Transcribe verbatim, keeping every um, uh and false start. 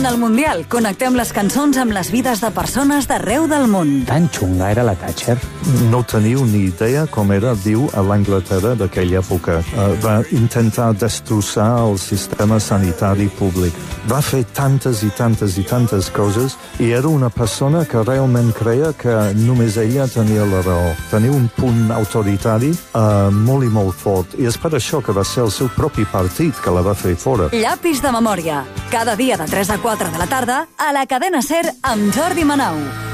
Del Mundial, connectem les cançons amb les vides de persones d'arreu del món. Tan xunga era la Thatcher? No teniu ni idea com era, diu, a l'Anglaterra d'aquella època. Uh, va intentar destrossar el sistema sanitari públic. Va fer tantes i tantes i tantes coses i era una persona que realment creia que només ella tenia la raó. Tenia un punt autoritari uh, molt i molt fort. I és per això que va ser el seu propi partit que la va fer fora. Llapis de memòria. Cada dia de tres a quatre de la tarda a la cadena SER amb Jordi Manau.